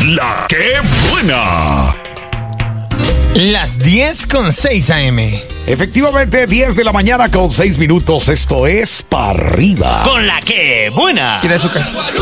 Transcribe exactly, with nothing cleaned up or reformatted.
La que buena. Las diez con seis A M. Efectivamente, diez de la mañana con seis minutos. Esto es Pa' Arriba. Con la que buena. Tira azúcar.